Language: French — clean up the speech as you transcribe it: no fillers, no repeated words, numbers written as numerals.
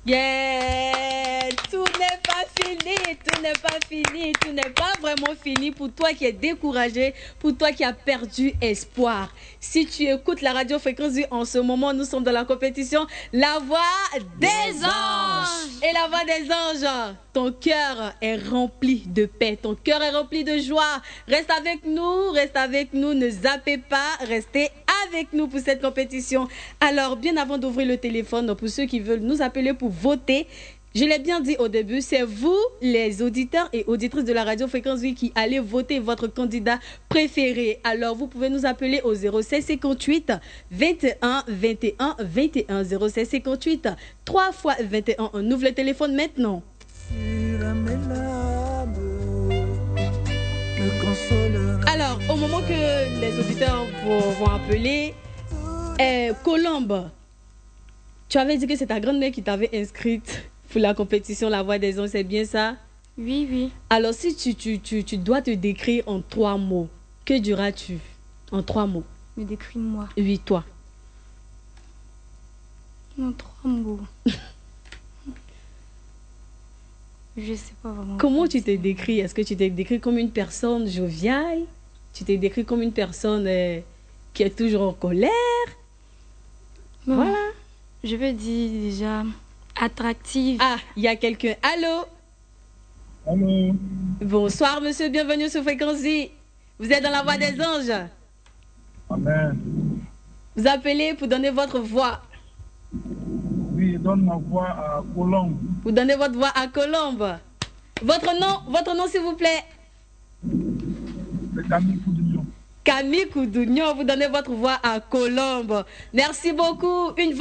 Yeah! Tout n'est pas fini, tout n'est pas fini, tout n'est pas vraiment fini pour toi qui es découragé, pour toi qui as perdu espoir. Si tu écoutes la radio Fréquence Vie en ce moment, nous sommes dans la compétition La Voix des Anges. Et la Voix des Anges, ton cœur est rempli de paix, ton cœur est rempli de joie. Reste avec nous, ne zappez pas, restez avec nous pour cette compétition. Alors, bien avant d'ouvrir le téléphone, pour ceux qui veulent nous appeler pour voter, je l'ai bien dit au début, c'est vous, les auditeurs et auditrices de la radio Fréquence Vie, qui allez voter votre candidat préféré. Alors, vous pouvez nous appeler au 06 58 21 21 21 06 58 3 fois 21. On ouvre le téléphone maintenant. Alors, au moment que les auditeurs vont appeler, Colombe, tu avais dit que c'est ta grand-mère qui t'avait inscrite pour la compétition La Voix des Anges, c'est bien ça? Oui, oui. Alors, si tu dois te décrire en 3 mots, que diras-tu en 3 mots? Me décris-moi. Oui, toi. En 3 mots. Je sais pas vraiment. Comment tu t'es décrit? Est-ce que tu t'es décrit comme une personne joviale? Tu t'es décrit comme une personne qui est toujours en colère? Bon, voilà. Je veux dire déjà attractive. Ah, il y a quelqu'un. Allô? Allô? Bonsoir, monsieur. Bienvenue sur Fréquence Vie. Vous êtes dans La Voix des Anges. Amen. Vous appelez pour donner votre voix. Oui, donne ma voix à Colombe. Vous donnez votre voix à Colombe. Votre nom s'il vous plaît. C'est Camille Coudougnon. Camille Coudougnon, vous donnez votre voix à Colombe. Merci beaucoup. Une voix